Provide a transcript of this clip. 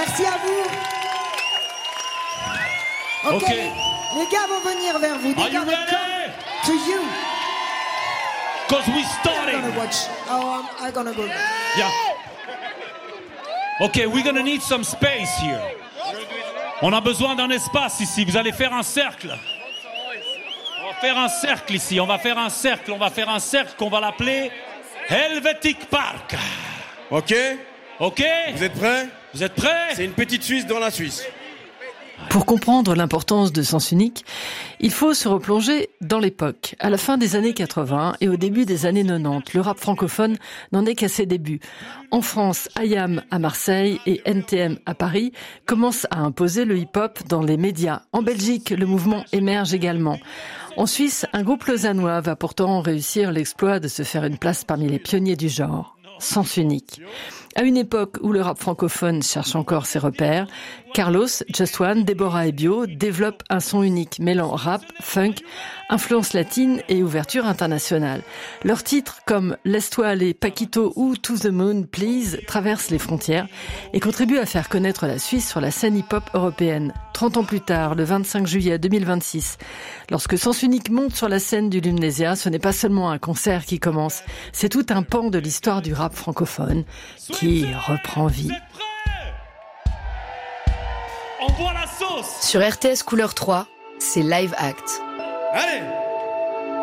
Merci à vous. Ok. Les gars vont venir vers vous. Are you ready? To you. Because we I'm starting. gonna watch. Oh, I'm gonna go. Yeah. Okay, we're gonna need some space here. On a besoin d'un espace ici. Vous allez faire un cercle. On va faire un cercle ici. On va faire un cercle qu'on va l'appeler Helvetic Park. Ok. Ok. Vous êtes prêts? Vous êtes prêts? C'est une petite Suisse dans la Suisse. Pour comprendre l'importance de Sens Unique, il faut se replonger dans l'époque. À la fin des années 80 et au début des années 90, le rap francophone n'en est qu'à ses débuts. En France, IAM à Marseille et NTM à Paris commencent à imposer le hip-hop dans les médias. En Belgique, le mouvement émerge également. En Suisse, un groupe lausannois va pourtant réussir l'exploit de se faire une place parmi les pionniers du genre. Sens Unique. À une époque où le rap francophone cherche encore ses repères, Carlos, Just One, Deborah et Bio développent un son unique mêlant rap, funk, influence latine et ouverture internationale. Leurs titres comme Laisse-toi aller, Paquito ou To the Moon, Please traversent les frontières et contribuent à faire connaître la Suisse sur la scène hip-hop européenne. 30 ans plus tard, le 25 juillet 2026, lorsque Sens Unique monte sur la scène du Lumnesia, ce n'est pas seulement un concert qui commence, c'est tout un pan de l'histoire du rap francophone qui reprend vie. On voit la sauce. Sur RTS Couleur 3, c'est Live Act. Allez!